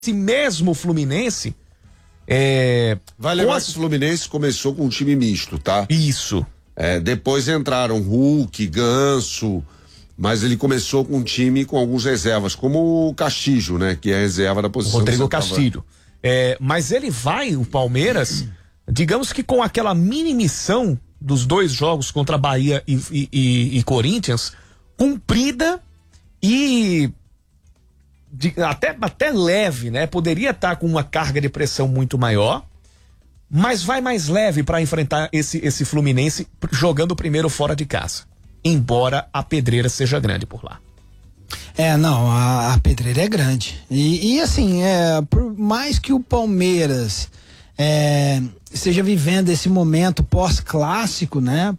esse mesmo Fluminense... Vai lembrar que o Fluminense começou com um time misto, tá? Isso. Depois entraram Hulk, Ganso, mas ele começou com um time com alguns reservas, como o Castillo, né? Que é a reserva da posição. Rodrigo Castillo. Mas ele vai, o Palmeiras, digamos que com aquela mini missão dos 2 jogos contra Bahia e Corinthians, cumprida e até leve, né? Poderia estar com uma carga de pressão muito maior, mas vai mais leve para enfrentar esse Fluminense jogando primeiro fora de casa, embora a pedreira seja grande por lá. Não, a pedreira é grande. E assim, por mais que o Palmeiras esteja vivendo esse momento pós-clássico, né?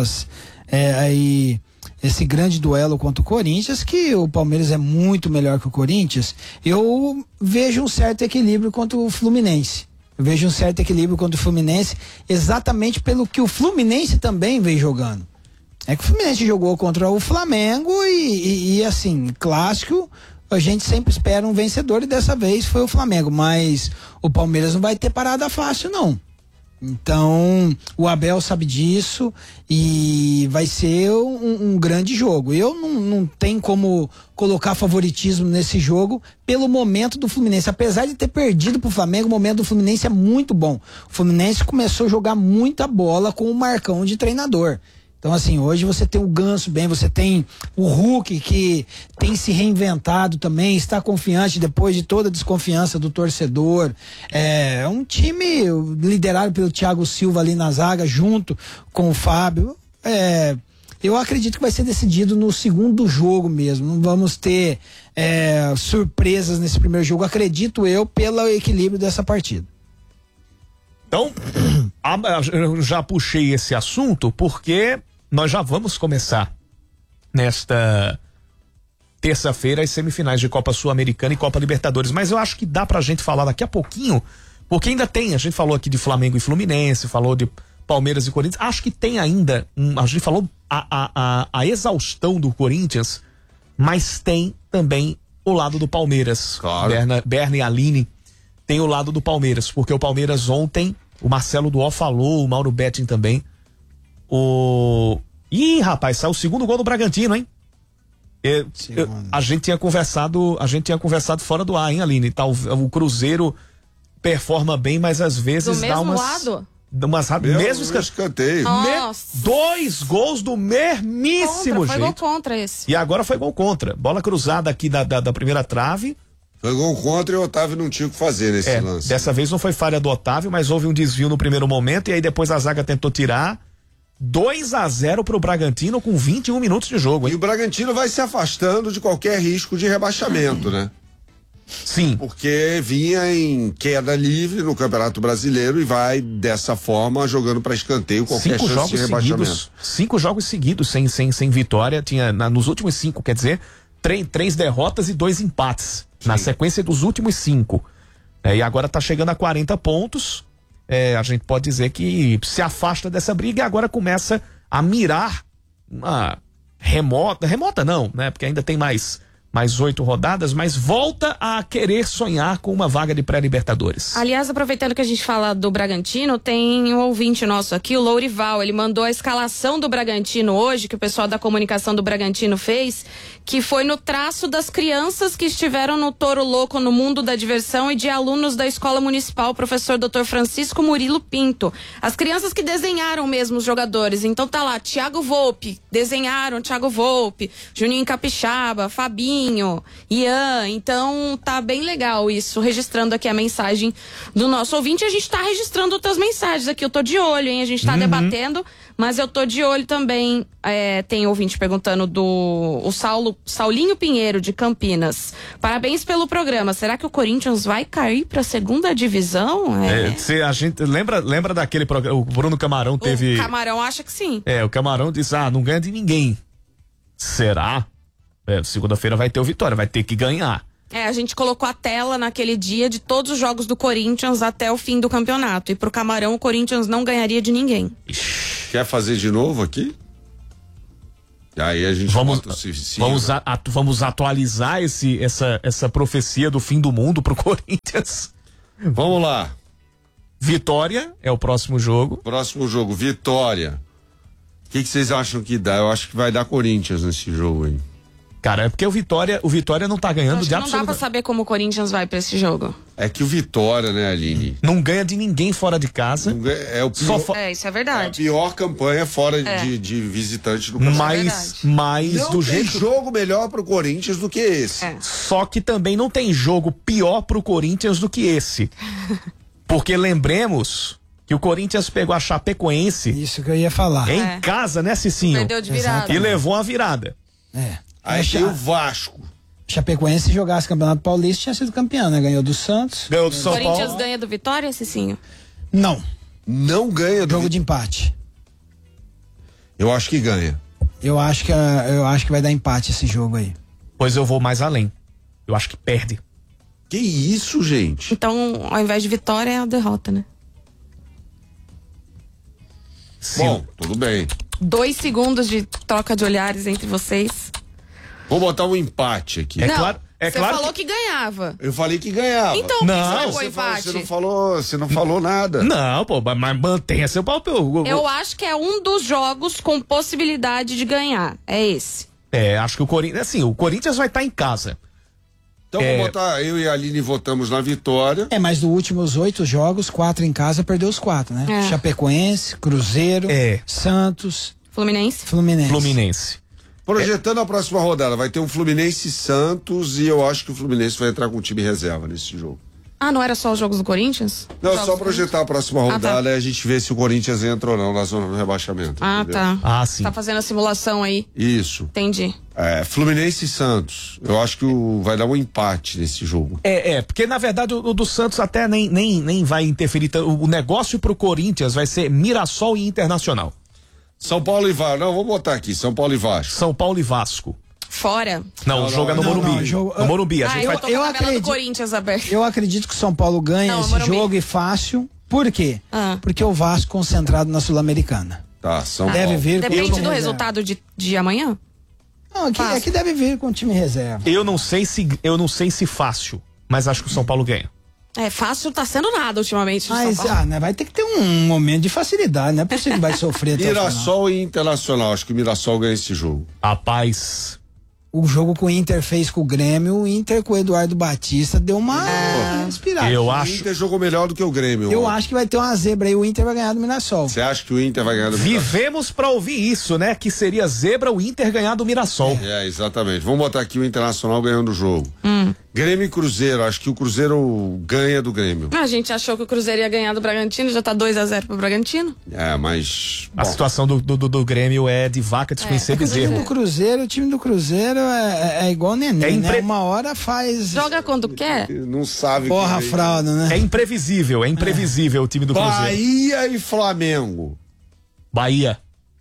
Aí esse grande duelo contra o Corinthians, que o Palmeiras é muito melhor que o Corinthians, eu vejo um certo equilíbrio contra o Fluminense. Eu vejo um certo equilíbrio contra o Fluminense, exatamente pelo que o Fluminense também vem jogando. É que o Fluminense jogou contra o Flamengo e assim, clássico, a gente sempre espera um vencedor e dessa vez foi o Flamengo, mas o Palmeiras não vai ter parada fácil, não. Então, o Abel sabe disso e vai ser um grande jogo. Eu não tenho como colocar favoritismo nesse jogo pelo momento do Fluminense. Apesar de ter perdido pro Flamengo, o momento do Fluminense é muito bom. O Fluminense começou a jogar muita bola com o Marcão de treinador. Então, assim, hoje você tem o Ganso bem, você tem o Hulk que tem se reinventado também, está confiante depois de toda a desconfiança do torcedor. É um time liderado pelo Thiago Silva ali na zaga, junto com o Fábio. Eu acredito que vai ser decidido no segundo jogo mesmo. Não vamos ter surpresas nesse primeiro jogo, acredito eu, pelo equilíbrio dessa partida. Então, eu já puxei esse assunto porque nós já vamos começar nesta terça-feira as semifinais de Copa Sul-Americana e Copa Libertadores, mas eu acho que dá pra gente falar daqui a pouquinho, porque ainda tem, a gente falou aqui de Flamengo e Fluminense, falou de Palmeiras e Corinthians, acho que tem ainda, a gente falou a exaustão do Corinthians, mas tem também o lado do Palmeiras. Claro. Berna e Aline tem o lado do Palmeiras, porque o Palmeiras ontem, o Marcelo Duó falou, o Mauro Betting também, Ih, rapaz, saiu o segundo gol do Bragantino, hein? A gente tinha conversado fora do ar, hein, Aline? O Cruzeiro performa bem, mas às vezes dá lado? Mesmo escanteio. 2 gols do mesmíssimo jeito. Foi gol contra esse. E agora foi gol contra. Bola cruzada aqui da primeira trave. Foi gol contra e o Otávio não tinha o que fazer nesse lance. Dessa vez não foi falha do Otávio, mas houve um desvio no primeiro momento e aí depois a zaga tentou tirar. 2-0 pro Bragantino com 21 minutos de jogo, hein? E o Bragantino vai se afastando de qualquer risco de rebaixamento, né? Sim. Porque vinha em queda livre no Campeonato Brasileiro e vai dessa forma jogando para escanteio qualquer chance de rebaixamento. 5 jogos seguidos sem vitória, tinha nos últimos 5, quer dizer, 3 derrotas e 2 empates. Sim. Na sequência dos últimos 5. E agora tá chegando a 40 pontos. A gente pode dizer que se afasta dessa briga e agora começa a mirar uma remota não, né? Porque ainda tem mais 8 rodadas, mas volta a querer sonhar com uma vaga de pré-Libertadores. Aliás, aproveitando que a gente fala do Bragantino, tem um ouvinte nosso aqui, o Lourival, ele mandou a escalação do Bragantino hoje, que o pessoal da comunicação do Bragantino fez, que foi no traço das crianças que estiveram no Toro Louco no Mundo da Diversão e de alunos da Escola Municipal, professor Dr. Francisco Murilo Pinto. As crianças que desenharam mesmo os jogadores, então tá lá, Thiago Volpe, desenharam Thiago Volpe, Juninho Capixaba, Fabinho, Ian, então tá bem legal isso, registrando aqui a mensagem do nosso ouvinte. A gente tá registrando outras mensagens aqui, eu tô de olho, hein, a gente tá debatendo, mas eu tô de olho também. Tem ouvinte perguntando o Saulinho Pinheiro de Campinas, parabéns pelo programa, será que o Corinthians vai cair pra segunda divisão? A gente lembra daquele programa, o Bruno Camarão teve... O Camarão acha que sim. O Camarão disse, não ganha de ninguém. Será? Segunda-feira vai ter o Vitória, vai ter que ganhar. A gente colocou a tela naquele dia de todos os jogos do Corinthians até o fim do campeonato. E pro Camarão, o Corinthians não ganharia de ninguém. Quer fazer de novo aqui? Aí a gente vamos atualizar essa profecia do fim do mundo pro Corinthians. Vamos lá. Vitória é o próximo jogo. Próximo jogo, Vitória. O que vocês acham que dá? Eu acho que vai dar Corinthians nesse jogo aí. Cara, é porque o Vitória não tá ganhando de absolutamente. Não dá pra saber como o Corinthians vai pra esse jogo. É que o Vitória, né, Aline? Não ganha de ninguém fora de casa. É o pior, isso é verdade. a pior campanha fora de visitante do campeonato. Mas não do tem jeito. jogo melhor pro Corinthians do que esse. Só que também não tem jogo pior pro Corinthians do que esse. Porque lembremos que o Corinthians pegou a Chapecoense. Isso que eu ia falar. Em casa, né, Cicinho? Perdeu de virada. E levou uma virada. Aí tem o Vasco. Chapecoense, se jogasse Campeonato Paulista, tinha sido campeão, né? Ganhou do Santos. Ganhou do São Corinthians Paulo. ganha do Vitória, Cicinho? Não. Não ganha do Jogo de empate. Eu acho que ganha. Eu acho que vai dar empate esse jogo aí. Pois eu vou mais além. Eu acho que perde. Que isso, gente? Então, ao invés de vitória, é a derrota, né? Bom, tudo bem. 2 segundos de troca de olhares entre vocês. Vou botar um empate aqui. Você falou que ganhava. Eu falei que ganhava. Então, por que Não, você levou Você empate? você não falou nada. Não, pô, mas mantenha seu papel. Eu acho que é um dos jogos com possibilidade de ganhar. É esse. Acho que o Corinthians, assim, o Corinthians vai estar em casa. Então vou botar, eu e a Aline votamos na vitória. Mas dos últimos 8 jogos, 4 em casa, perdeu os 4, né? Chapecoense, Cruzeiro, Santos, Fluminense. Projetando a próxima rodada, vai ter um Fluminense e Santos e eu acho que o Fluminense vai entrar com o time reserva nesse jogo. Ah, não era só os jogos do Corinthians? Não, só projetar a próxima rodada e a gente vê se o Corinthians entra ou não na zona do rebaixamento. Entendeu? Tá. Ah, sim. Tá fazendo a simulação aí. Isso. Entendi. Fluminense e Santos. Eu acho que vai dar um empate nesse jogo. Porque na verdade o do Santos até nem vai interferir. O negócio pro Corinthians vai ser Mirassol e Internacional. São Paulo e Vasco. Não, vou botar aqui. São Paulo e Vasco. São Paulo e Vasco. Fora. Não, o jogo é no Morumbi. No Morumbi. Eu acredito. Corinthians aberto. Eu acredito que o São Paulo ganha esse jogo e fácil. Por quê? Porque o Vasco concentrado na Sul-Americana. Tá, São Paulo. Deve vir Depende do resultado de amanhã? Não, aqui deve vir com o time reserva. Eu não sei se fácil, mas acho que o São Paulo ganha. Fácil tá sendo nada ultimamente. Mas né, vai ter que ter um momento de facilidade, não é possível que vai sofrer até Mirassol e Internacional, acho que o Mirassol ganha esse jogo. Rapaz, o jogo que o Inter fez com o Grêmio, o Inter com o Eduardo Batista deu uma inspirada. O Inter jogou melhor do que o Grêmio. Eu acho que vai ter uma zebra aí, o Inter vai ganhar do Mirassol. Você acha que o Inter vai ganhar do Mirassol? Vivemos pra ouvir isso, né? Que seria zebra o Inter ganhar do Mirassol. Exatamente. Vamos botar aqui o Internacional ganhando o jogo. Grêmio e Cruzeiro, acho que o Cruzeiro ganha do Grêmio. A gente achou que o Cruzeiro ia ganhar do Bragantino, já tá 2-0 pro Bragantino. Mas... A situação do Grêmio é de vaca desconhecer bezerro. O time do Cruzeiro é igual neném, né? Uma hora faz... Joga quando quer. Não sabe. Porra, fralda, né? É imprevisível o time do Cruzeiro. Bahia e Flamengo. Bahia.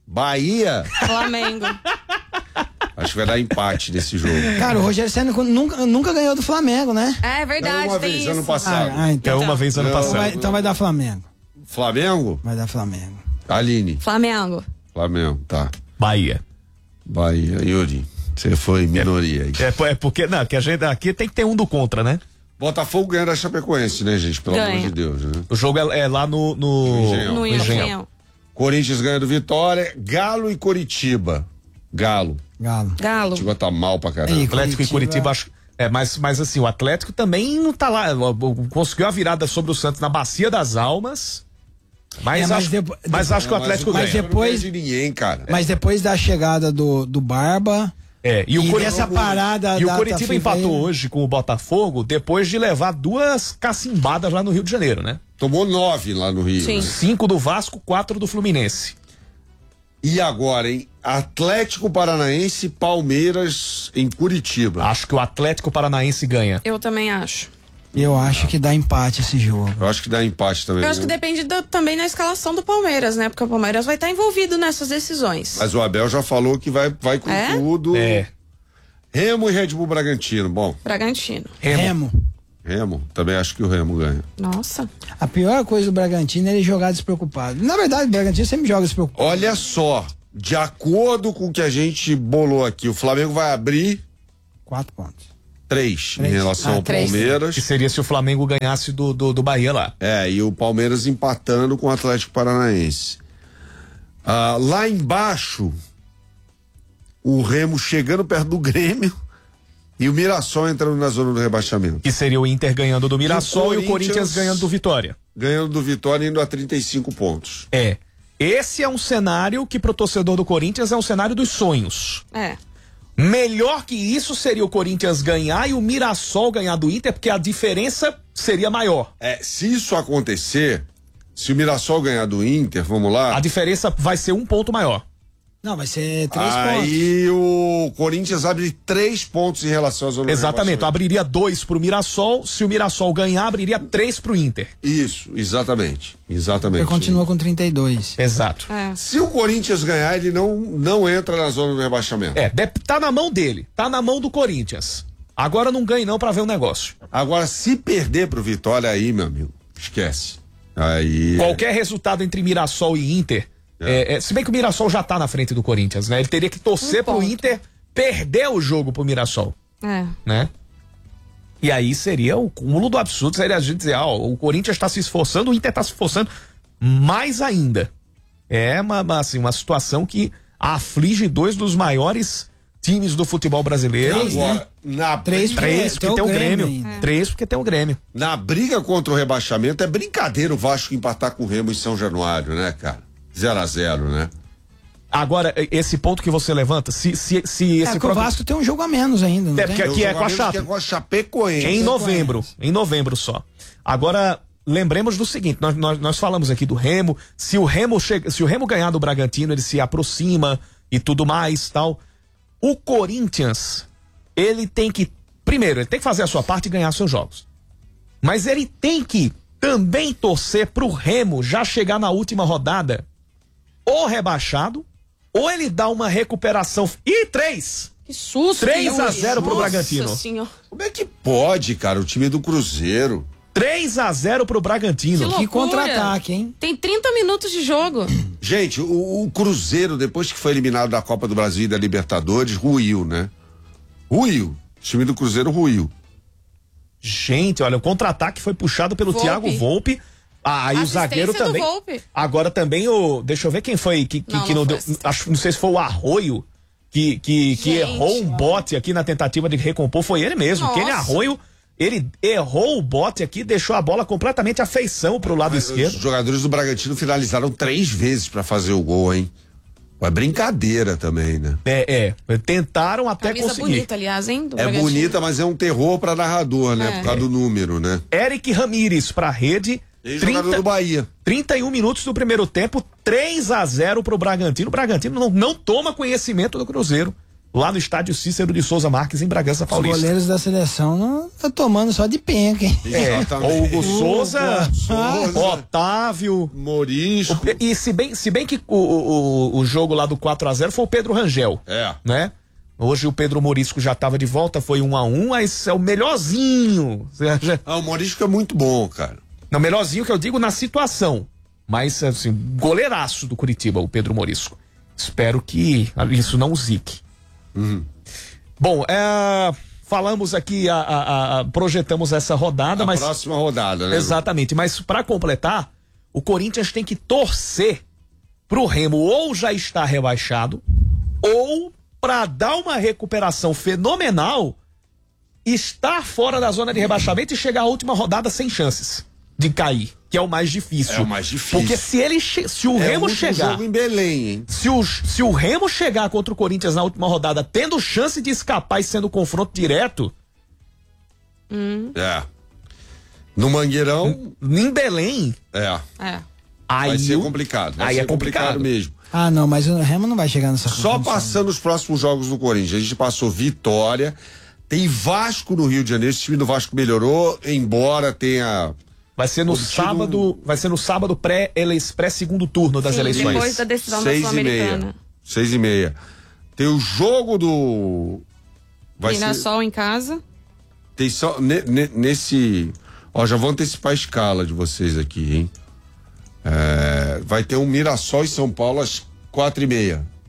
Flamengo. Acho que vai dar empate nesse jogo. Cara, o Rogério Ceni nunca ganhou do Flamengo, né? É verdade, uma tem vez, isso. ano passado. Então. Uma vez ano passado. Então vai dar Flamengo. Flamengo? Vai dar Flamengo. Aline. Flamengo, tá. Bahia. Yuri. Você foi minoria aí. É porque, não, que a gente aqui tem que ter um do contra, né? Botafogo ganha da Chapecoense, né, gente? Pelo amor de Deus, né? O jogo é lá no Engenhão. Corinthians ganha do Vitória, Galo e Coritiba. Galo. Curitiba tá mal pra caramba. Atlético e Curitiba, acho. Mas assim, o Atlético também não tá lá. Conseguiu a virada sobre o Santos na Bacia das Almas. Mas acho que o Atlético ganha. Depois de ninguém, cara. Mas depois da chegada do Barba. Essa parada. E o Curitiba empatou hoje com o Botafogo depois de levar 2 cacimbadas lá no Rio de Janeiro, né? Tomou 9 lá no Rio. Sim. Né? 5 do Vasco, 4 do Fluminense. E agora, hein? Atlético Paranaense e Palmeiras em Curitiba. Acho que o Atlético Paranaense ganha. Eu também acho. Eu acho que dá empate esse jogo. Eu acho que dá empate também. Eu acho que depende também da escalação do Palmeiras, né? Porque o Palmeiras vai estar envolvido nessas decisões. Mas o Abel já falou que vai com tudo. Remo e Red Bull Bragantino. Bom. Bragantino. Remo. Também acho que o Remo ganha. Nossa. A pior coisa do Bragantino é ele jogar despreocupado. Na verdade, o Bragantino sempre joga despreocupado. Olha só, de acordo com o que a gente bolou aqui, o Flamengo vai abrir 4 pontos. 3 em relação ao 3. Palmeiras. Que seria se o Flamengo ganhasse do Bahia lá. E o Palmeiras empatando com o Atlético Paranaense. Lá embaixo, o Remo chegando perto do Grêmio e o Mirassol entrando na zona do rebaixamento. Que seria o Inter ganhando do Mirassol e o Corinthians ganhando do Vitória. Ganhando do Vitória indo a 35 pontos. Esse é um cenário que pro torcedor do Corinthians é um cenário dos sonhos. Melhor que isso seria o Corinthians ganhar e o Mirassol ganhar do Inter, porque a diferença seria maior. Se isso acontecer, se o Mirassol ganhar do Inter, vamos lá. A diferença vai ser 1 ponto maior. Não, vai ser 3 pontos. Aí o Corinthians abre 3 pontos em relação à zona. Exatamente, abriria 2 pro Mirassol, se o Mirassol ganhar, abriria 3 pro Inter. Isso, exatamente. Ele continua com 32. Exato. Se o Corinthians ganhar, ele não entra na zona do rebaixamento. Tá na mão dele, tá na mão do Corinthians. Agora não ganhe não pra ver o negócio. Agora, se perder pro Vitória aí, meu amigo, esquece. Aí. Qualquer resultado entre Mirassol e Inter, se bem que o Mirassol já tá na frente do Corinthians, né? Ele teria que torcer pro Inter perder o jogo pro Mirassol. Né? E aí seria o cúmulo do absurdo, seria a gente dizer, o Corinthians tá se esforçando, o Inter tá se esforçando mais ainda. É uma situação que aflige 2 dos maiores times do futebol brasileiro. 3, né? 3 porque tem o Grêmio. 3 porque tem o Grêmio. Na briga contra o rebaixamento, é brincadeira o Vasco empatar com o Remo em São Januário, né, cara? 0-0, né? Agora, esse ponto que você levanta, se esse o Vasco tem um jogo a menos ainda, não tem? Porque aqui é com a Chape. É com a Chapecoense. Em novembro só. Agora, lembremos do seguinte, nós falamos aqui do Remo, se o Remo ganhar do Bragantino, ele se aproxima e tudo mais, tal. O Corinthians, ele tem que fazer a sua parte e ganhar seus jogos. Mas ele tem que também torcer pro Remo já chegar na última rodada ou rebaixado, ou ele dá uma recuperação. E 3! Que susto! 3-0 pro Bragantino. Senhora. Como é que pode, cara? O time do Cruzeiro. 3-0 pro Bragantino. Que contra-ataque, hein? Tem 30 minutos de jogo. Gente, o Cruzeiro, depois que foi eliminado da Copa do Brasil e da Libertadores, ruiu, né? Ruiu. O time do Cruzeiro ruiu. Gente, olha, o contra-ataque foi puxado pelo Thiago Volpe. Aí o zagueiro também. Agora também deixa eu ver quem foi que não deu. Não sei se foi o Arroio que errou um bote aqui na tentativa de recompor. Foi ele mesmo. Aquele Arroio, ele errou o bote aqui, deixou a bola completamente à feição pro lado esquerdo. Os jogadores do Bragantino finalizaram 3 vezes pra fazer o gol, hein? É brincadeira também, né? Tentaram até Camisa conseguir. Bonita, aliás, hein? É bonita, mas é um terror pra narrador, né? Por causa do número, né? Eric Ramírez pra rede. Jogador do Bahia. 31 minutos do primeiro tempo, 3-0 pro Bragantino. O Bragantino não toma conhecimento do Cruzeiro. Lá no estádio Cícero de Souza Marques, em Bragança Paulista. Os goleiros da seleção não estão tomando só de penca, hein? Exatamente. Hugo Souza, Otávio, Morisco. E se bem que o jogo lá do 4-0 foi o Pedro Rangel. Né? Hoje o Pedro Morisco já estava de volta, foi 1-1, mas é o melhorzinho. O Morisco é muito bom, cara. Não, melhorzinho que eu digo na situação. Mas, assim, goleiraço do Curitiba, o Pedro Morisco. Espero que isso não o zique. Bom, falamos aqui, projetamos essa rodada, mas... próxima rodada, né? Exatamente, mas para completar, o Corinthians tem que torcer pro Remo ou já estar rebaixado, ou para dar uma recuperação fenomenal, estar fora da zona de rebaixamento e chegar à última rodada sem chances de cair, que é o mais difícil. É o mais difícil. Porque se o Remo chegar... jogo em Belém, hein? Se o Remo chegar contra o Corinthians na última rodada, tendo chance de escapar e sendo confronto direto... No Mangueirão... Em Belém... Vai ser complicado. Vai ser complicado mesmo. Não, mas o Remo não vai chegar nessa Só passando os próximos jogos do Corinthians. A gente passou Vitória, tem Vasco no Rio de Janeiro. Esse time do Vasco melhorou, embora tenha... Vai ser no sábado pré-segundo turno das eleições. Depois da decisão da Sul-Americana. 6h30. Tem o jogo do... Mirassol em casa. Tem só... Nesse... já vou antecipar a escala de vocês aqui, hein? Vai ter um Mirassol e São Paulo às 4h30.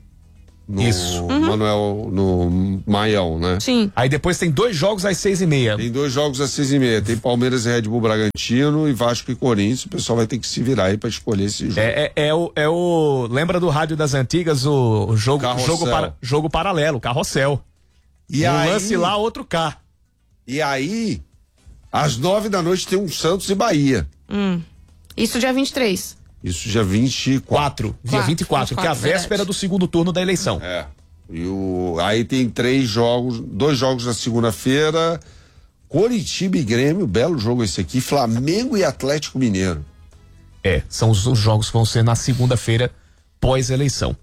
Isso. Manuel, no Maião, né? Sim. Aí depois tem 2 jogos às 6h30. Tem 2 jogos às 6h30. Tem Palmeiras e Red Bull Bragantino e Vasco e Corinthians. O pessoal vai ter que se virar aí pra escolher esse jogo. Lembra do rádio das antigas, o jogo Carrossel. jogo paralelo, carrossel. E um aí, lance lá, outro cá. E aí, às 9h tem um Santos e Bahia. Isso dia 23. Isso dia 24. Dia 24, que é a véspera verdade. do segundo turno da eleição. É. Aí tem 3 jogos, 2 jogos na segunda-feira. Coritiba e Grêmio, belo jogo esse aqui. Flamengo e Atlético Mineiro. São os jogos que vão ser na segunda-feira, pós-eleição.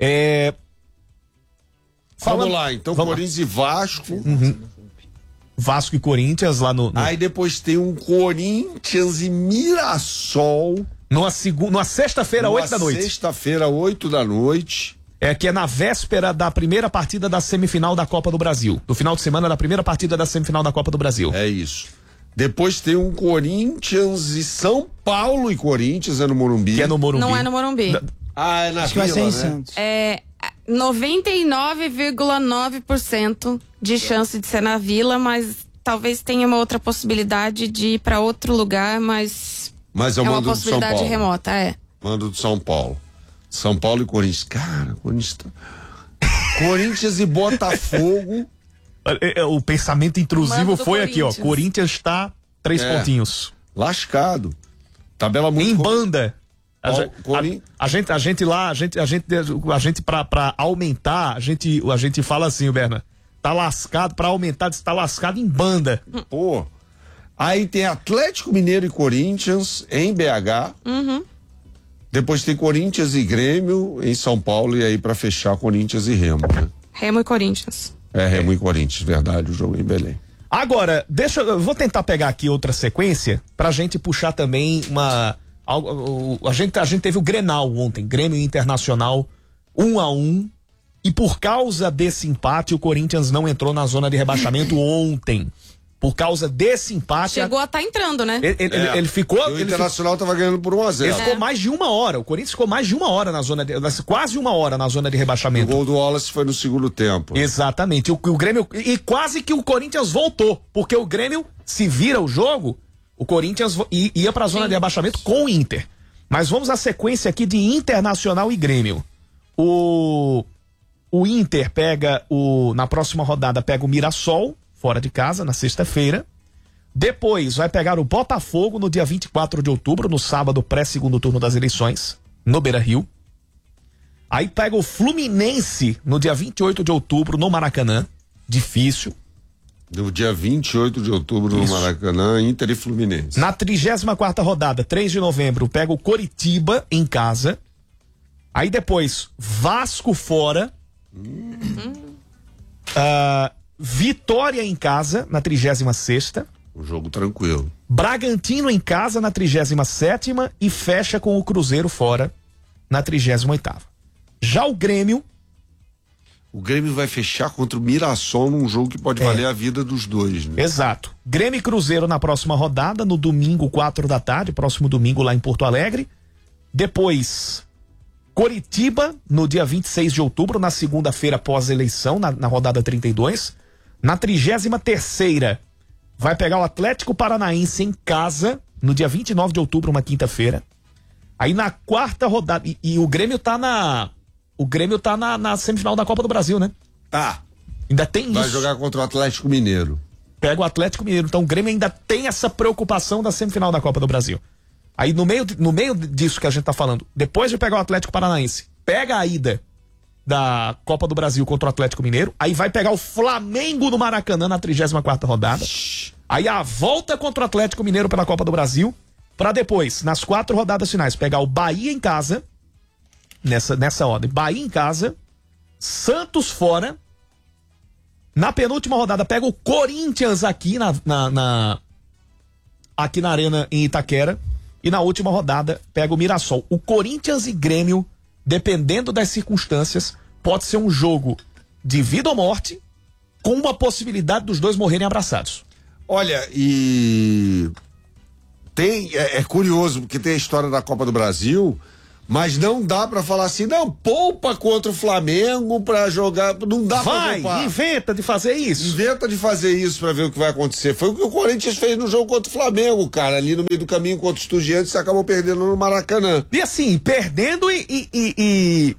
Vamos lá, então, Corinthians e Vasco. Vasco e Corinthians lá no... Aí depois tem um Corinthians e Mirassol. Numa sexta-feira, 8 da noite. Sexta-feira, 8 da noite. Que é na véspera da primeira partida da semifinal da Copa do Brasil. Do final de semana da primeira partida da semifinal da Copa do Brasil. É isso. Depois tem um Corinthians e São Paulo e Corinthians, é no Morumbi. Que é no Morumbi. Não é no Morumbi. É na Acho que vai ser em né? Santos. 99,9% de chance de ser na Vila, mas talvez tenha uma outra possibilidade de ir para outro lugar, mas Mas eu é uma mando do São possibilidade Paulo. remota, Mando do São Paulo. São Paulo e Corinthians. Cara, Corinthians e Botafogo. O pensamento intrusivo Mando do foi aqui, ó. Corinthians. Corinthians está 3 pontinhos. Lascado. Tabela muito... Em banda. A gente pra aumentar, a gente fala assim, Berna, tá lascado, pra aumentar, tá lascado em banda. Pô. Aí tem Atlético Mineiro e Corinthians em BH. Depois tem Corinthians e Grêmio em São Paulo e aí pra fechar Corinthians e Remo, né? Remo e Corinthians. Remo e Corinthians, verdade, o jogo em Belém. Agora, eu vou tentar pegar aqui outra sequência pra gente puxar também a gente teve o Grenal ontem, Grêmio Internacional 1-1, e por causa desse empate o Corinthians não entrou na zona de rebaixamento ontem. Por causa desse empate... Chegou a estar entrando, né? Ele ficou... O Internacional tava ganhando por 1-0. Ele ficou mais de 1 hora. O Corinthians ficou mais de 1 hora na zona quase 1 hora na zona de rebaixamento. O gol do Wallace foi no segundo tempo. Exatamente. O Grêmio... E quase que o Corinthians voltou. Porque o Grêmio, se vira o jogo, o Corinthians ia pra zona de rebaixamento com o Inter. Mas vamos à sequência aqui de Internacional e Grêmio. O Inter pega na próxima rodada pega o Mirassol, fora de casa, na sexta-feira. Depois vai pegar o Botafogo no dia 24 de outubro, no sábado pré-segundo turno das eleições, no Beira-Rio. Aí pega o Fluminense no dia 28 de outubro, no Maracanã. Difícil. No dia 28 de outubro no Maracanã, Inter e Fluminense. Na 34ª rodada, 3 de novembro, pega o Coritiba em casa. Aí depois, Vasco fora. Vitória em casa, na 36ª. Um jogo tranquilo. Bragantino em casa, na 37ª. E fecha com o Cruzeiro fora, na 38ª. Já o Grêmio vai fechar contra o Mirassol num jogo que pode valer a vida dos dois, né? Exato. Grêmio e Cruzeiro na próxima rodada, no domingo, 4 da tarde, próximo domingo lá em Porto Alegre. Depois, Coritiba, no dia 26 de outubro, na segunda-feira pós-eleição, na rodada 32. Na 33ª, vai pegar o Atlético Paranaense em casa, no dia 29 de outubro, uma quinta-feira. Aí na quarta rodada, e o Grêmio tá na semifinal da Copa do Brasil, né? Tá. Ainda tem isso. Vai jogar contra o Atlético Mineiro. Pega o Atlético Mineiro. Então o Grêmio ainda tem essa preocupação da semifinal da Copa do Brasil. Aí no meio disso que a gente tá falando, depois de pegar o Atlético Paranaense, pega a ida da Copa do Brasil contra o Atlético Mineiro, aí vai pegar o Flamengo no Maracanã na 34ª rodada. Aí a volta contra o Atlético Mineiro pela Copa do Brasil, pra depois, nas 4 rodadas finais, pegar o Bahia em casa, nessa ordem, Bahia em casa, Santos fora. Na penúltima rodada pega o Corinthians aqui aqui na Arena em Itaquera, e na última rodada pega o Mirassol. O Corinthians e Grêmio, dependendo das circunstâncias, pode ser um jogo de vida ou morte, com uma possibilidade dos dois morrerem abraçados. Olha, e é curioso, porque tem a história da Copa do Brasil. Mas não dá pra falar assim, não, poupa contra o Flamengo pra jogar, não dá pra poupar. Inventa de fazer isso. Inventa de fazer isso pra ver o que vai acontecer. Foi o que o Corinthians fez no jogo contra o Flamengo, cara, ali no meio do caminho contra o Estudiantes, você acabou perdendo no Maracanã. E assim, perdendo e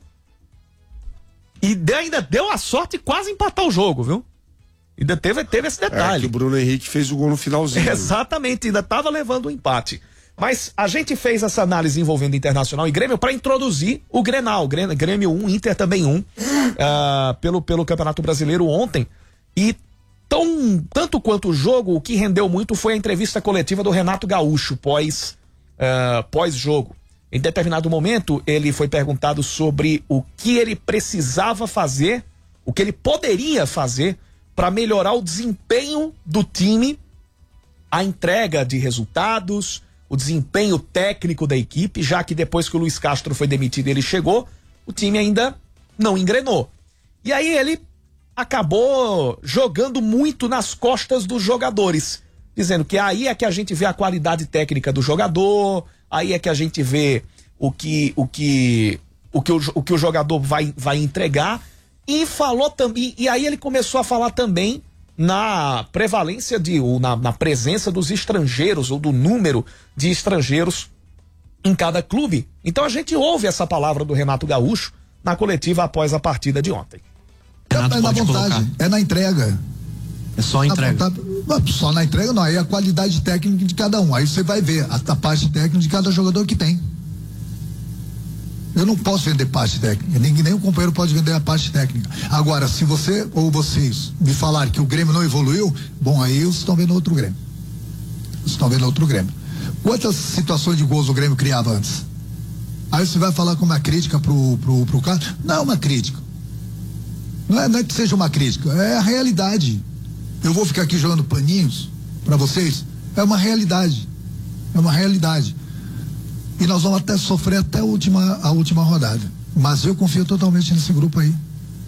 ainda deu a sorte de quase empatar o jogo, viu? Ainda teve esse detalhe. Que o Bruno Henrique fez o gol no finalzinho. Exatamente, ainda tava levando o empate. Mas a gente fez essa análise envolvendo Internacional e Grêmio para introduzir o Grenal. Grêmio 1, Inter também 1, pelo Campeonato Brasileiro ontem. E tanto quanto o jogo, o que rendeu muito foi a entrevista coletiva do Renato Gaúcho pós-jogo. Em determinado momento, ele foi perguntado sobre o que ele precisava fazer, o que ele poderia fazer para melhorar o desempenho do time, a entrega de resultados, o desempenho técnico da equipe, já que depois que o Luiz Castro foi demitido e ele chegou, o time ainda não engrenou. E aí ele acabou jogando muito nas costas dos jogadores, dizendo que aí é que a gente vê a qualidade técnica do jogador, aí é que a gente vê o que o jogador vai entregar, e falou também, e aí ele começou a falar também na prevalência na presença dos estrangeiros, ou do número de estrangeiros em cada clube. Então a gente ouve essa palavra do Renato Gaúcho na coletiva após a partida de ontem. É na vontade, é na entrega. É só entrega. Só na entrega não, aí é a qualidade técnica de cada um. Aí você vai ver a parte técnica de cada jogador que tem. Eu não posso vender parte técnica, nenhum companheiro pode vender a parte técnica. Agora, se você ou vocês me falarem que o Grêmio não evoluiu, bom, aí vocês estão vendo outro Grêmio. Quantas situações de gols o Grêmio criava antes? Aí você vai falar com uma crítica pro cara? Não é uma crítica. Não é que seja uma crítica, é a realidade. Eu vou ficar aqui jogando paninhos pra vocês? É uma realidade. E nós vamos até sofrer até a última rodada. Mas eu confio totalmente nesse grupo aí.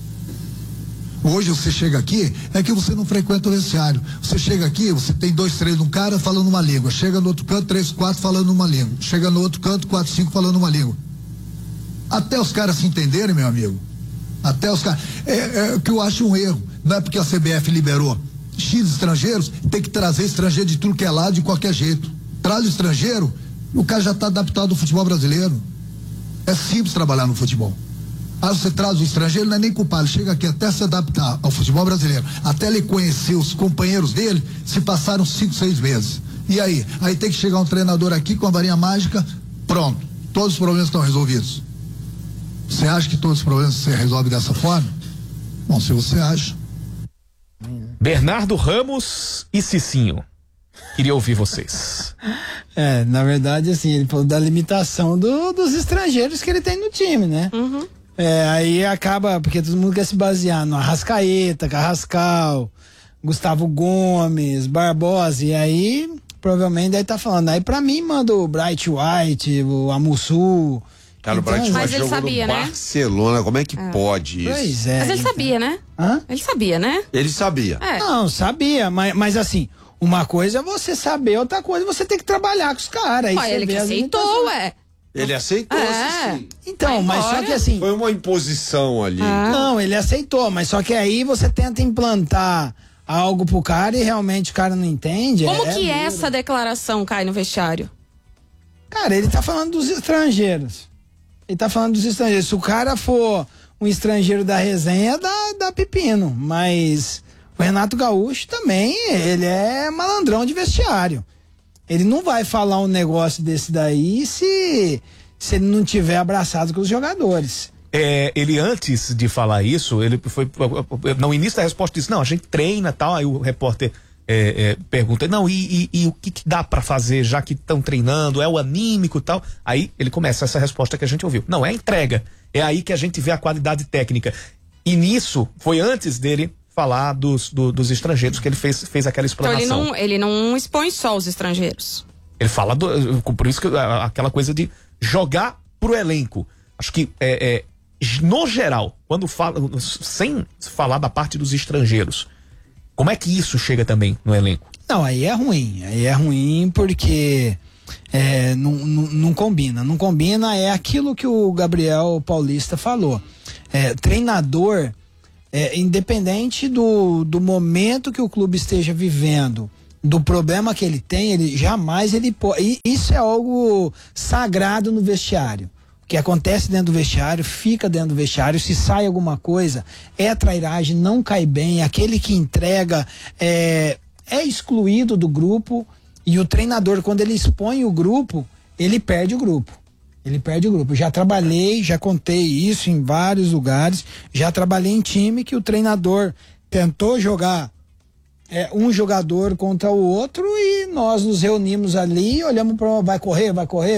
Hoje você chega aqui, é que você não frequenta o vestiário. Você chega aqui, você tem 2, 3 num cara falando uma língua. Chega no outro canto, 3, 4 falando uma língua. Chega no outro canto, 4, 5 falando uma língua. Até os caras se entenderem, meu amigo. Até os caras. É que eu acho um erro. Não é porque a CBF liberou X estrangeiros, tem que trazer estrangeiro de tudo que é lado de qualquer jeito. Traz o estrangeiro, o cara já está adaptado ao futebol brasileiro. É simples trabalhar no futebol. Aí você traz o estrangeiro, não é nem culpado, ele chega aqui até se adaptar ao futebol brasileiro, até ele conhecer os companheiros dele, se passaram 5, 6 meses. E aí? Aí tem que chegar um treinador aqui com a varinha mágica, pronto, todos os problemas estão resolvidos. Você acha que todos os problemas se resolvem dessa forma? Bom, se você acha. Bernardo Ramos e Cicinho. Queria ouvir vocês. Na verdade, assim, ele falou da limitação dos estrangeiros que ele tem no time, né? Uhum. Aí acaba, porque todo mundo quer se basear no Arrascaeta, Carrascal, Gustavo Gomes, Barbosa, e aí provavelmente deve estar falando. Aí pra mim manda o Bright White, o Amussu. Cara, o Bright Mas White ele jogou sabia, no né? Barcelona, como é que pode isso? Pois é. Mas ele então. sabia, né? Hã? Ele sabia, né? Ele sabia. Não, sabia, mas assim, uma coisa é você saber, outra coisa é você tem que trabalhar com os caras. Ele que aceitou, Ele aceitou, sim. Então, mas só que assim... Foi uma imposição ali. Não, ele aceitou, mas só que aí você tenta implantar algo pro cara e realmente o cara não entende. Como que essa declaração cai no vestiário? Cara, ele tá falando dos estrangeiros. Se o cara for um estrangeiro da resenha, dá pepino. Mas o Renato Gaúcho também, ele é malandrão de vestiário. Ele não vai falar um negócio desse daí se ele não tiver abraçado com os jogadores. Ele antes de falar isso, ele foi no início da resposta disse, não, a gente treina e tal, aí o repórter pergunta, não, e o que dá pra fazer já que estão treinando, é o anímico e tal, aí ele começa essa resposta que a gente ouviu, não, é a entrega, é aí que a gente vê a qualidade técnica, e nisso foi antes dele falar dos estrangeiros que ele fez aquela explanação. Então ele não expõe só os estrangeiros. Ele fala por isso que aquela coisa de jogar pro elenco, acho que no geral, quando fala, sem falar da parte dos estrangeiros, como é que isso chega também no elenco? Não, aí é ruim porque Não combina. Não combina, é aquilo que o Gabriel Paulista falou. Treinador, independente do momento que o clube esteja vivendo, do problema que ele tem, ele jamais pode. Isso é algo sagrado no vestiário. O que acontece dentro do vestiário, fica dentro do vestiário. Se sai alguma coisa, é trairagem, não cai bem. Aquele que entrega é excluído do grupo. E o treinador, quando ele expõe o grupo, ele perde o grupo. Já trabalhei, já contei isso em vários lugares. Já trabalhei em time que o treinador tentou jogar um jogador contra o outro e nós nos reunimos ali e olhamos para vai correr.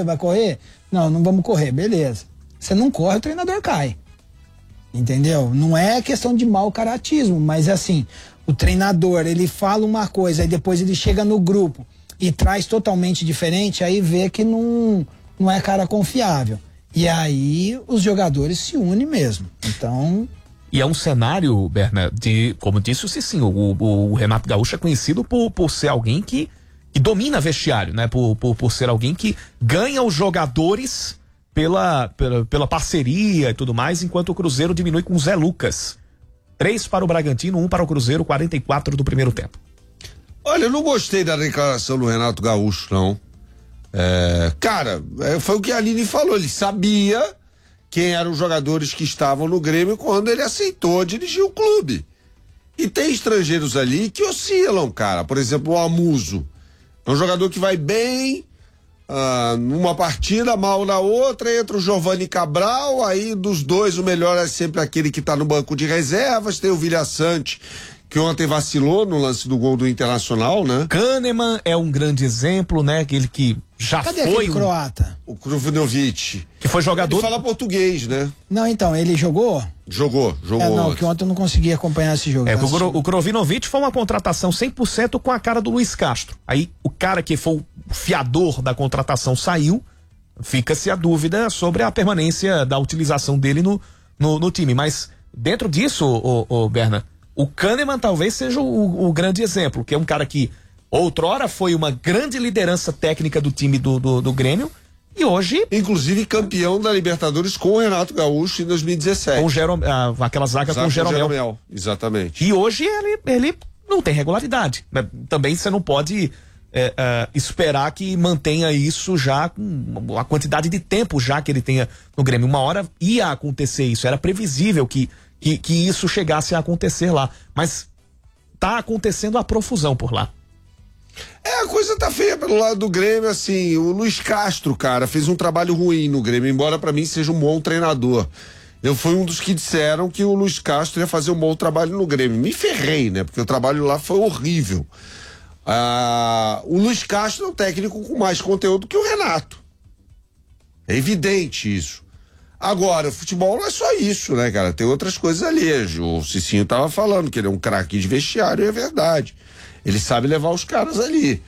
Não vamos correr, beleza. Você não corre, o treinador cai. Entendeu? Não é questão de mau caratismo, mas assim, o treinador, ele fala uma coisa e depois ele chega no grupo e traz totalmente diferente, aí vê que não é cara confiável. E aí os jogadores se unem mesmo. Então... E é um cenário, Berna, como disse o Cicinho, o Renato Gaúcho é conhecido por ser alguém que domina vestiário, né? Por ser alguém que ganha os jogadores pela parceria e tudo mais, enquanto o Cruzeiro diminui com o Zé Lucas. 3 para o Bragantino, 1 para o Cruzeiro, 44 do primeiro tempo. Olha, eu não gostei da declaração do Renato Gaúcho, não. Cara, foi o que a Aline falou, ele sabia quem eram os jogadores que estavam no Grêmio quando ele aceitou dirigir o clube. E tem estrangeiros ali que oscilam, cara. Por exemplo, o Amuso. É um jogador que vai bem numa partida, mal na outra, entra o Giovani Cabral, aí dos dois o melhor é sempre aquele que tá no banco de reservas, tem o Vilhaçante, que ontem vacilou no lance do gol do Internacional, né? Kahneman é um grande exemplo, né? Aquele que já Cadê foi aquele croata? O Kruvinovic. Que foi jogador... Ele fala português, né? Não, então, ele jogou? Jogou. Não, que ontem eu não consegui acompanhar esse jogo. O Kruvinovic foi uma contratação 100% com a cara do Luiz Castro. Aí o cara que foi o fiador da contratação saiu, fica-se a dúvida sobre a permanência da utilização dele no time. Mas dentro disso, Berna, o Kahneman talvez seja o grande exemplo, que é um cara que outrora foi uma grande liderança técnica do time do Grêmio e hoje... Inclusive campeão da Libertadores com o Renato Gaúcho em 2017. Com aquela zaga com o Jeromel. Exatamente. E hoje ele não tem regularidade. Também você não pode esperar que mantenha isso já com a quantidade de tempo já que ele tenha no Grêmio. Uma hora ia acontecer isso, era previsível que isso chegasse a acontecer lá. Mas tá acontecendo a profusão por lá. A coisa tá feia pelo lado do Grêmio, assim, o Luiz Castro, cara, fez um trabalho ruim no Grêmio, embora pra mim seja um bom treinador. Eu fui um dos que disseram que o Luiz Castro ia fazer um bom trabalho no Grêmio. Me ferrei, né, porque o trabalho lá foi horrível. O Luiz Castro é um técnico com mais conteúdo que o Renato. É evidente isso. Agora, o futebol não é só isso, né, cara? Tem outras coisas ali. O Cicinho tava falando que ele é um craque de vestiário, e é verdade. Ele sabe levar os caras ali.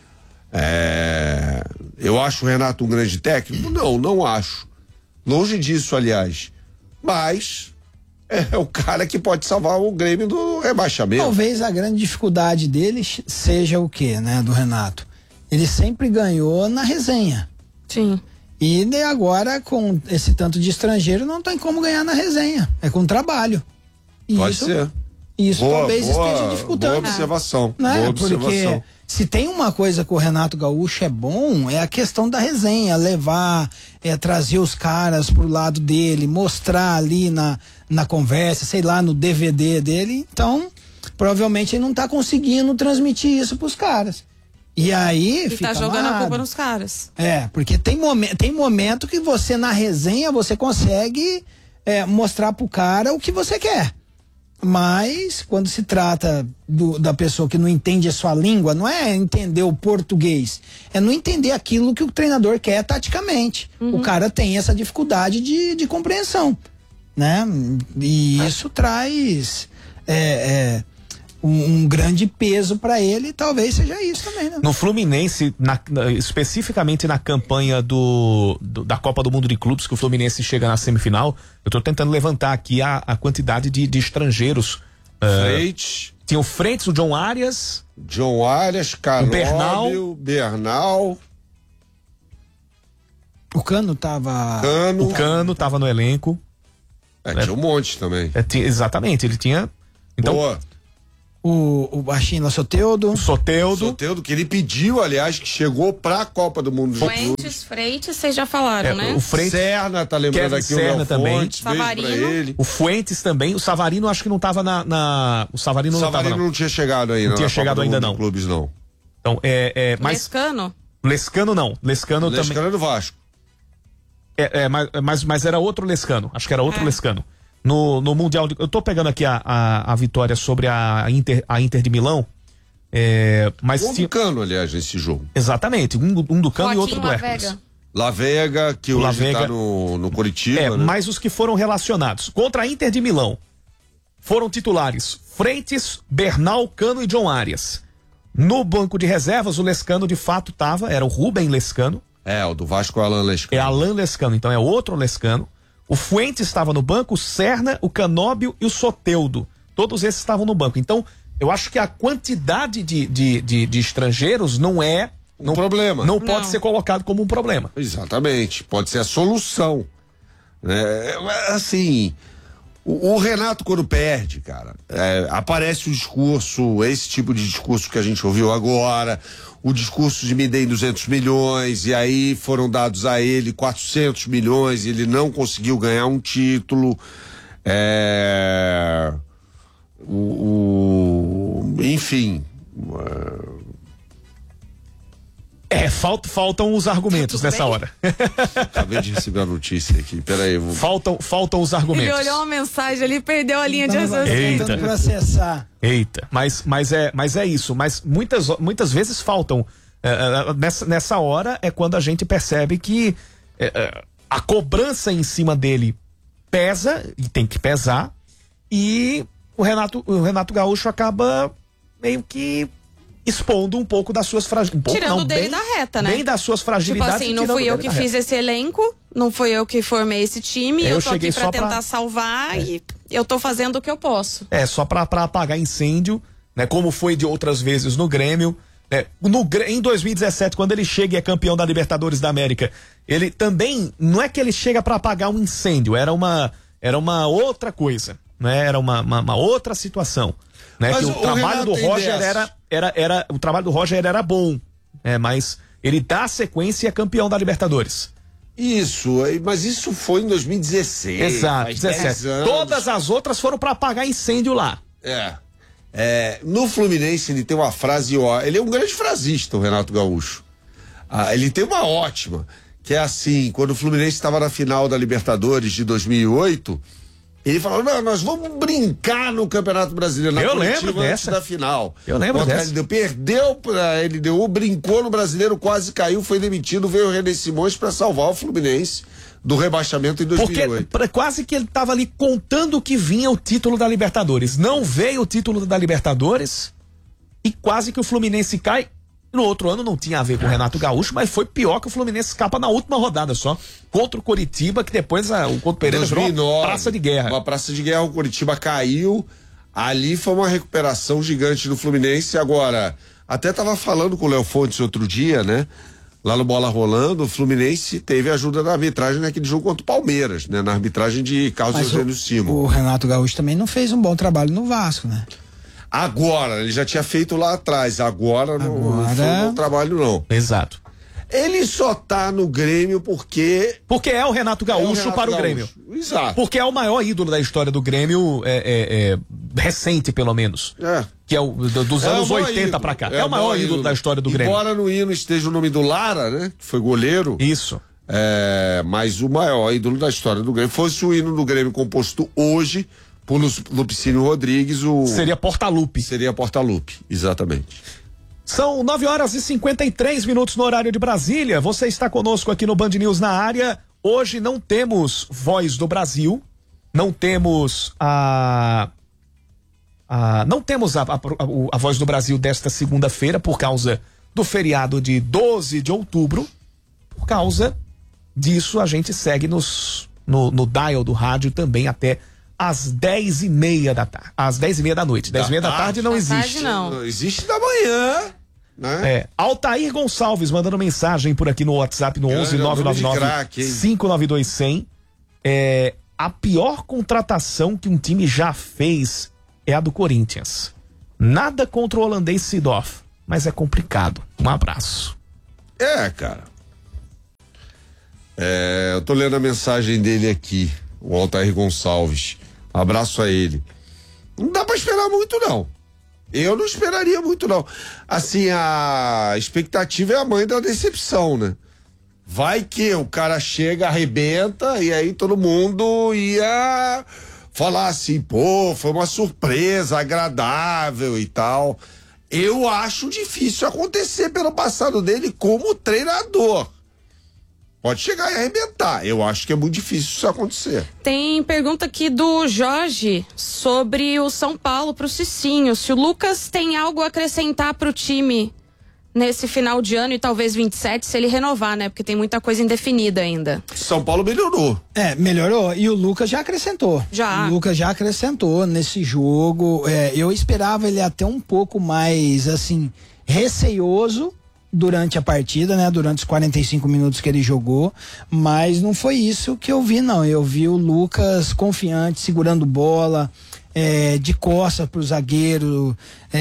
Eu acho o Renato um grande técnico? Não acho. Longe disso, aliás. Mas é o cara que pode salvar o Grêmio do rebaixamento. Talvez a grande dificuldade dele seja o quê, né, do Renato? Ele sempre ganhou na resenha. Sim. E agora, com esse tanto de estrangeiro, não tem como ganhar na resenha. É com trabalho. E pode ser. Isso talvez esteja dificultando. Boa observação. Né? Boa observação. Porque se tem uma coisa que o Renato Gaúcho é bom, é a questão da resenha, levar, trazer os caras pro lado dele, mostrar ali na conversa, sei lá, no DVD dele. Então, provavelmente ele não tá conseguindo transmitir isso pros caras. E aí fica jogando a culpa nos caras. Porque tem momento que você na resenha você consegue mostrar pro cara o que você quer. Mas quando se trata da pessoa que não entende a sua língua, não é entender o português, é não entender aquilo que o treinador quer taticamente. O cara tem essa dificuldade de compreensão, né? E isso traz um grande peso para ele, talvez seja isso também, né? No Fluminense, especificamente na campanha da Copa do Mundo de Clubes, que o Fluminense chega na semifinal, eu tô tentando levantar aqui a quantidade de estrangeiros. Freitas. Tinha o Freitas, o John Arias, Canóbio, Bernal. O Cano tava. O Cano tava no elenco. Tinha um monte também. Exatamente, ele tinha. Então, Boa. O baixinho lá, Soteldo. O Soteldo, que ele pediu, aliás, que chegou pra Copa do Mundo. Freitas, vocês já falaram, né? O Freitas. Serna, tá lembrando Kevin aqui Serna o também. Fontes, beijo pra ele. O Fuentes também. O Savarino acho que não tava o Savarino não tava, não tinha chegado ainda. Não tinha chegado ainda, não. Clubes, não. Então, mas... Lescano não. Lescano também. É do Vasco. Mas era outro Lescano. Acho que era outro Lescano. No Mundial. Eu tô pegando aqui a vitória sobre a Inter de Milão. Mas do Cano, aliás, nesse jogo. Exatamente. Um do Cano e outro do Hércules. La Vega, que hoje tá no Coritiba. Né? Mas os que foram relacionados. Contra a Inter de Milão, foram titulares Freitas, Bernal, Cano e John Arias. No banco de reservas, o Lescano de fato era o Rubem Lescano. O do Vasco é o Alan Lescano. Alan Lescano, então é outro Lescano. O Fuentes estava no banco, o Serna, o Canóbio e o Soteldo. Todos esses estavam no banco. Então, eu acho que a quantidade de estrangeiros não é um problema. Não pode ser colocado como um problema. Exatamente. Pode ser a solução. Assim, o Renato, quando perde, cara, aparece o discurso, esse tipo de discurso que a gente ouviu agora, o discurso de me dei 200 milhões, e aí foram dados a ele 400 milhões, e ele não conseguiu ganhar um título. Enfim. Faltam os argumentos nessa hora. Acabei de receber a notícia aqui, peraí. Faltam os argumentos. Ele olhou uma mensagem ali e perdeu a linha de raciocínio. Tentando processar. Eita, mas é isso. Mas muitas vezes faltam. Nessa hora é quando a gente percebe que a cobrança em cima dele pesa, e tem que pesar, e o Renato Gaúcho acaba meio que expondo um pouco das suas fragilidades. Tirando dele da reta, né? Bem das suas fragilidades. Tipo assim, não fui eu que fiz esse elenco, não fui eu que formei esse time, eu tô aqui pra tentar salvar e eu tô fazendo o que eu posso. Só pra apagar incêndio, né? Como foi de outras vezes no Grêmio. Em 2017, quando ele chega e é campeão da Libertadores da América, ele também, não é que ele chega pra apagar um incêndio, era uma outra coisa, né? Era uma outra situação. Né? Que o trabalho do Roger o trabalho do Roger era bom, mas ele dá sequência e é campeão da Libertadores. Isso, mas isso foi em 2016. Exato, 17. Todas as outras foram para apagar incêndio lá. No Fluminense ele tem uma frase, ele é um grande frasista, o Renato Gaúcho. Ele tem uma ótima, que é assim, quando o Fluminense estava na final da Libertadores de 2008, ele falou, não, nós vamos brincar no Campeonato Brasileiro. Eu lembro dessa. Da final. Eu lembro dessa. Perdeu pra LDU, brincou no Brasileiro, quase caiu, foi demitido, veio o René Simões para salvar o Fluminense do rebaixamento em 2008. Porque quase que ele estava ali contando que vinha o título da Libertadores. Não veio o título da Libertadores e quase que o Fluminense cai. No outro ano não tinha a ver com o Renato Gaúcho, mas foi pior que o Fluminense escapa na última rodada só, contra o Coritiba, que depois o Couto Pereira virou uma praça de guerra. Uma praça de guerra, o Coritiba caiu, ali foi uma recuperação gigante do Fluminense. Agora, até tava falando com o Léo Fontes outro dia, né? Lá no Bola Rolando, o Fluminense teve ajuda da arbitragem naquele jogo contra o Palmeiras, né? Na arbitragem de Carlos Eugênio Simon. O Renato Gaúcho também não fez um bom trabalho no Vasco, né? Agora, ele já tinha feito lá atrás, agora não foi um bom trabalho não. Exato. Ele só tá no Grêmio porque é o Renato Gaúcho para o Grêmio. Exato. Porque é o maior ídolo da história do Grêmio, recente pelo menos. Que é dos anos 80 pra cá. É o maior ídolo da história do Grêmio. Embora no hino esteja o nome do Lara, né? Que foi goleiro. Isso. Mas o maior ídolo da história do Grêmio. Fosse o hino do Grêmio composto hoje por Lupicínio Rodrigues, seria Portalupe. Seria Portalupe, exatamente. São 9h53 no horário de Brasília. Você está conosco aqui no Band News na área. Hoje não temos Voz do Brasil, não temos a Voz do Brasil desta segunda-feira por causa do feriado de 12 de outubro. Por causa disso, a gente segue no dial do rádio também até às 10h30 da tarde. Às 10h30 da noite. 10h30 da tarde não existe. Tarde, não. Não existe da manhã. né? Altair Gonçalves mandando mensagem por aqui no WhatsApp no 11 999 592 100. A pior contratação que um time já fez é a do Corinthians. Nada contra o holandês Seedorf, mas é complicado. Um abraço. Cara. Eu tô lendo a mensagem dele aqui, o Altair Gonçalves. Abraço a ele. Não dá pra esperar muito, não. Eu não esperaria muito, não. Assim, a expectativa é a mãe da decepção, né? Vai que o cara chega, arrebenta, e aí todo mundo ia falar assim, pô, foi uma surpresa agradável e tal. Eu acho difícil acontecer pelo passado dele como treinador. Pode chegar e arrebentar. Eu acho que é muito difícil isso acontecer. Tem pergunta aqui do Jorge sobre o São Paulo pro Cicinho. Se o Lucas tem algo a acrescentar pro time nesse final de ano e talvez 27, se ele renovar, né? Porque tem muita coisa indefinida ainda. São Paulo melhorou. Melhorou. E o Lucas já acrescentou. Já. O Lucas já acrescentou nesse jogo. Eu esperava ele até um pouco mais, assim, receioso durante a partida, né? Durante os 45 minutos que ele jogou, mas não foi isso que eu vi, não. Eu vi o Lucas confiante, segurando bola, de costas pro zagueiro,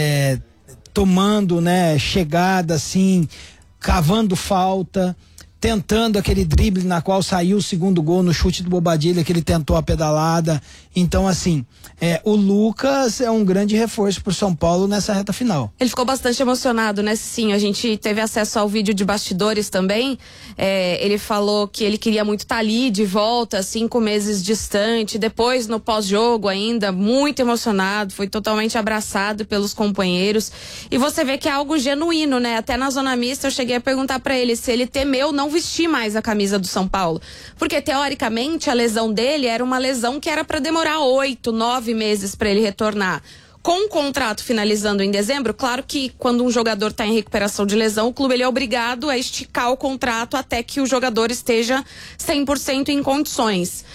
tomando, né, chegada assim, cavando falta, tentando aquele drible na qual saiu o segundo gol no chute do Bobadilha, que ele tentou a pedalada. Então, assim, o Lucas é um grande reforço pro São Paulo nessa reta final. Ele ficou bastante emocionado, né? Sim, a gente teve acesso ao vídeo de bastidores também. Ele falou que ele queria muito estar ali de volta, 5 meses distante. Depois, no pós-jogo ainda, muito emocionado, foi totalmente abraçado pelos companheiros. E você vê que é algo genuíno, né? Até na zona mista eu cheguei a perguntar pra ele se ele temeu não vestir mais a camisa do São Paulo. Porque, teoricamente, a lesão dele era uma lesão que era pra demorar 8, 9 meses para ele retornar. Com o contrato finalizando em dezembro, claro que quando um jogador está em recuperação de lesão, o clube ele é obrigado a esticar o contrato até que o jogador esteja 100% em condições.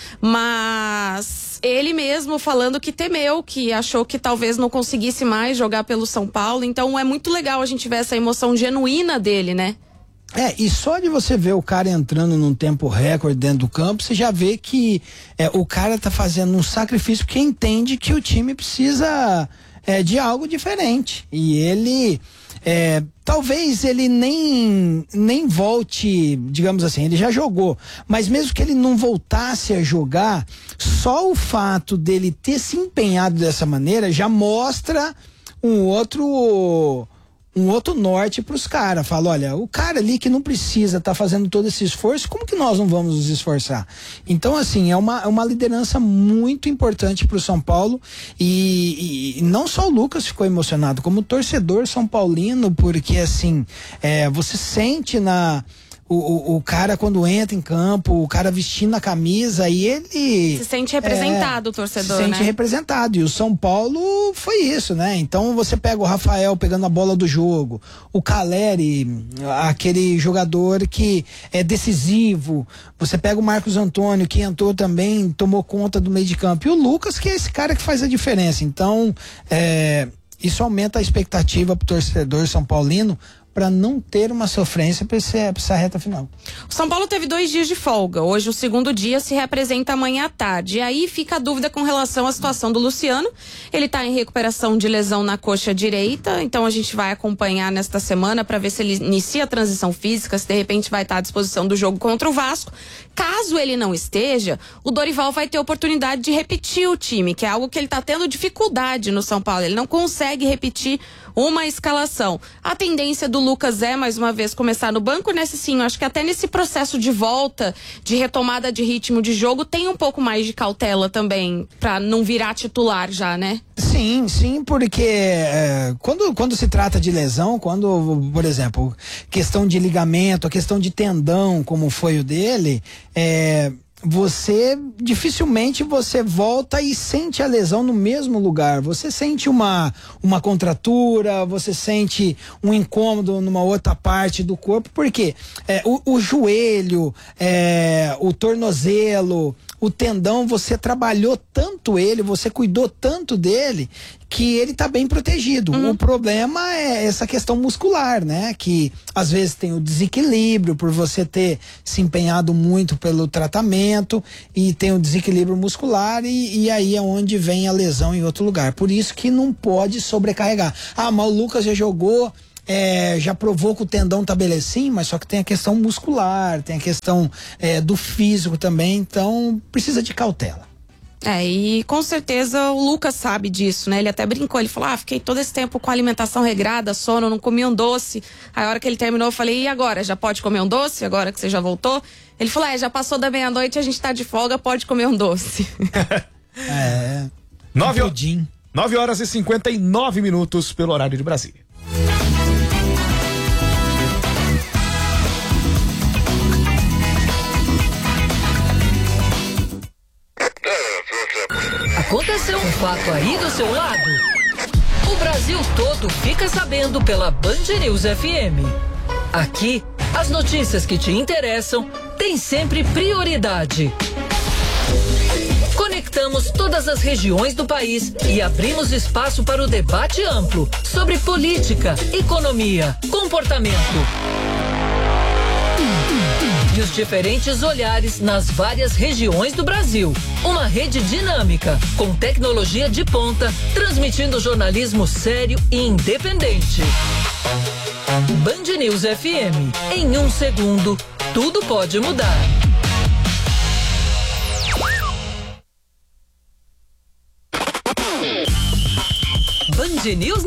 Mas ele mesmo falando que temeu, que achou que talvez não conseguisse mais jogar pelo São Paulo. Então é muito legal a gente ver essa emoção genuína dele, né? E só de você ver o cara entrando num tempo recorde dentro do campo, você já vê que o cara tá fazendo um sacrifício porque entende que o time precisa de algo diferente. E ele, talvez ele nem volte, digamos assim, ele já jogou, mas mesmo que ele não voltasse a jogar, só o fato dele ter se empenhado dessa maneira já mostra um outro norte pros caras. Fala, olha, o cara ali que não precisa tá fazendo todo esse esforço, como que nós não vamos nos esforçar? Então, assim, é uma liderança muito importante pro São Paulo e não só o Lucas ficou emocionado, como o torcedor são paulino, porque, assim, você sente o cara quando entra em campo, o cara vestindo a camisa e ele... Se sente representado o torcedor, se sente representado. E o São Paulo foi isso, né? Então você pega o Rafael pegando a bola do jogo, o Caleri, aquele jogador que é decisivo, você pega o Marcos Antônio, que entrou também, tomou conta do meio de campo, e o Lucas, que é esse cara que faz a diferença. Então, isso aumenta a expectativa pro torcedor são paulino, para não ter uma sofrência para essa reta final. O São Paulo teve 2 dias de folga. Hoje o segundo dia se representa amanhã à tarde. E aí fica a dúvida com relação à situação do Luciano. Ele está em recuperação de lesão na coxa direita, então a gente vai acompanhar nesta semana para ver se ele inicia a transição física, se de repente vai estar à disposição do jogo contra o Vasco. Caso ele não esteja, o Dorival vai ter oportunidade de repetir o time, que é algo que ele está tendo dificuldade no São Paulo. Ele não consegue repetir uma escalação. A tendência do Lucas mais uma vez, começar no banco, nesse sim, acho que até nesse processo de volta, de retomada de ritmo de jogo, tem um pouco mais de cautela também, pra não virar titular já, né? Sim, porque quando se trata de lesão, quando, por exemplo, questão de ligamento, a questão de tendão, como foi o dele, dificilmente você volta e sente a lesão no mesmo lugar. Você sente uma contratura, você sente um incômodo numa outra parte do corpo, porque o joelho, o tornozelo, o tendão, você trabalhou tanto ele, você cuidou tanto dele, que ele tá bem protegido. O problema é essa questão muscular, né? Que às vezes tem o desequilíbrio por você ter se empenhado muito pelo tratamento e tem o desequilíbrio muscular e aí é onde vem a lesão em outro lugar. Por isso que não pode sobrecarregar. Ah, mas o Lucas já jogou, já provou que o tendão tá belecinho, mas só que tem a questão muscular, tem a questão do físico também, então precisa de cautela. E com certeza o Lucas sabe disso, né? Ele até brincou, ele falou, fiquei todo esse tempo com alimentação regrada, sono, não comi um doce. Aí a hora que ele terminou, eu falei, e agora? Já pode comer um doce? Agora que você já voltou? Ele falou, já passou da meia-noite, a gente tá de folga, pode comer um doce. 9 horas e 59 minutos pelo horário de Brasília. Aconteceu um fato aí do seu lado? O Brasil todo fica sabendo pela Band News FM. Aqui, as notícias que te interessam têm sempre prioridade. Conectamos todas as regiões do país e abrimos espaço para o debate amplo sobre política, economia, comportamento e os diferentes olhares nas várias regiões do Brasil. Uma rede dinâmica, com tecnologia de ponta, transmitindo jornalismo sério e independente. Band News FM. Em 1 segundo, tudo pode mudar. Band News